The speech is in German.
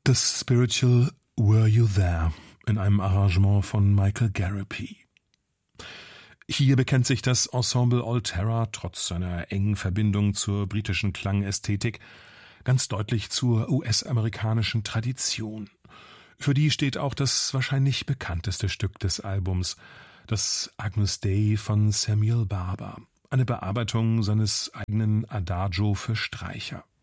Das Spiritual Were You There in einem Arrangement von Michael Garapi. Hier bekennt sich das Ensemble Alterra trotz seiner engen Verbindung zur britischen Klangästhetik ganz deutlich zur US-amerikanischen Tradition. Für die steht auch das wahrscheinlich bekannteste Stück des Albums, das Agnus Dei von Samuel Barber, eine Bearbeitung seines eigenen Adagio für Streicher.